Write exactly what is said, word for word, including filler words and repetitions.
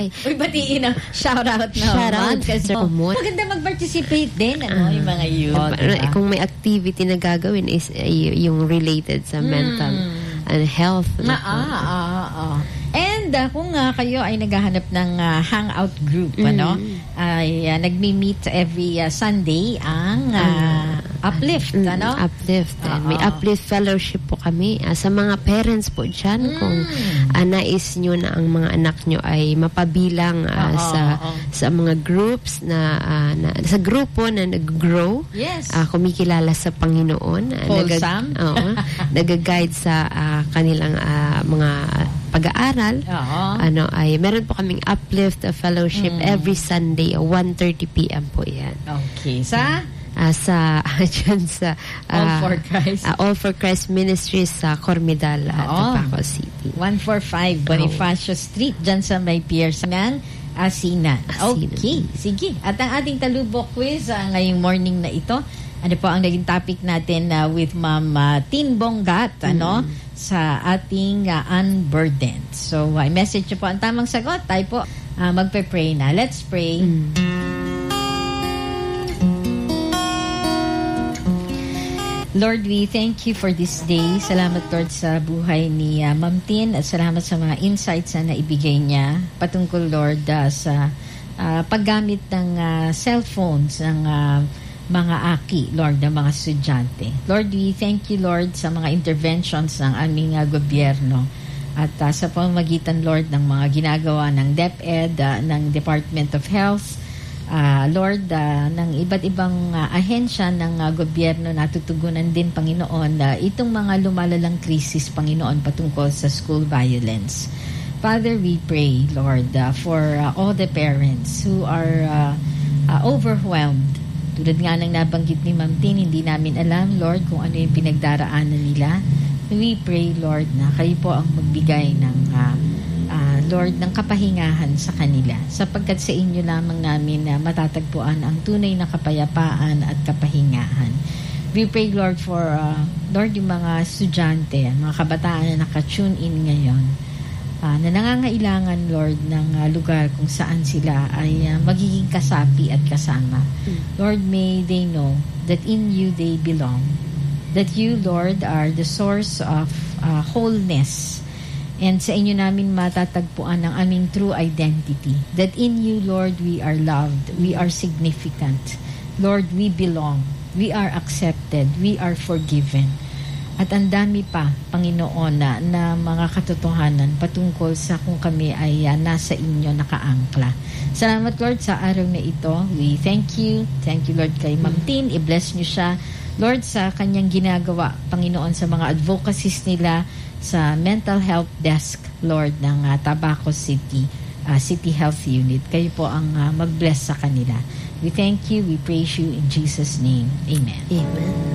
bahay. Uy, batiin na. Shout out na. Shout out. Kasi Oh. maganda mag-participate din, ano, yung mga youth. Uh, diba? Kung may activity na gagawin is uh, y- yung related sa Mm. mental and health. Ah, ah, ah, ah. And uh, kung uh, kayo ay naghahanap ng uh, hangout group, Mm. ano, ay uh, nagmi-meet every uh, Sunday ang uh, Uplift, Mm, ano? Uplift. And may Oo. Uplift Fellowship po kami. Uh, sa mga parents po dyan, Mm. kung uh, nais nyo na ang mga anak nyo ay mapabilang uh, Oo, sa oo. sa mga groups na, uh, na sa grupo na nag-grow, Yes. uh, kumikilala sa Panginoon, uh, Wholesome. nagag- oo, nag-guide sa uh, kanilang uh, mga pag-aaral. Oo. Ano ay meron po kaming Uplift uh, Fellowship Mm. every Sunday, uh, one thirty p.m. po yan. Okay. Sa Ah, sa dyan sa All ah, for Christ. ah, All for Christ Ministries sa Cormidal, uh, Oo. Tabaco City. one forty-five Bonifacio Street, dyan sa may piers ng Asinan. Asinan. Okay, sige. At ang ating talubok quiz uh, ngayong morning na ito, ano po ang naging topic natin uh, with Ma'am uh, Tin Bonggat, ano, sa ating uh, Unburdened. So, I message nyo po ang tamang sagot. Tayo po uh, magpe-pray na. Let's pray. Lord, we thank you for this day. Salamat, Lord, sa buhay ni uh, Ma'am Tin at salamat sa mga insights na naibigay niya patungkol, Lord, uh, sa uh, paggamit ng uh, cellphones ng uh, mga aki, Lord, ng mga estudyante. Lord, we thank you, Lord, sa mga interventions ng aming uh, gobyerno at uh, sa pamamagitan, Lord, ng mga ginagawa ng DepEd, uh, ng Department of Health, Uh, Lord, uh, ng iba't ibang uh, ahensya ng uh, gobyerno na tutugunan din, Panginoon, uh, itong mga lumalalang krisis, Panginoon, patungkol sa school violence. Father, we pray, Lord, uh, for uh, all the parents who are uh, uh, overwhelmed. Tulad nga ng nabanggit ni Ma'am Tin, hindi namin alam, Lord, kung ano yung pinagdaraanan nila. We pray, Lord, na kayo po ang magbigay ng uh, Uh, Lord, ng kapahingahan sa kanila, sapagkat sa inyo lamang namin na matatagpuan ang tunay na kapayapaan at kapahingahan. We pray, Lord, for uh, Lord, yung mga estudyante, mga kabataan na naka-tune in ngayon, uh, na nangangailangan, Lord, ng uh, lugar kung saan sila ay uh, magiging kasapi at kasama. Lord, may they know that in you they belong, that you, Lord, are the source of uh, wholeness. And sa inyo namin matatagpuan ang aming true identity. That in you, Lord, we are loved. We are significant. Lord, we belong. We are accepted. We are forgiven. At ang dami pa, Panginoon, na, na mga katotohanan patungkol sa kung kami ay uh, nasa inyo nakaangkla. Salamat, Lord, sa araw na ito. We thank you. Thank you, Lord, kay Ma'am Tin. I-bless niyo siya. Lord, sa kanyang ginagawa, Panginoon, sa mga advocacies nila, sa mental health desk, Lord, ng uh, Tabaco City, uh, City Health Unit. Kayo po ang uh, mag-bless sa kanila. We thank you, we praise you in Jesus' name. Amen. Amen.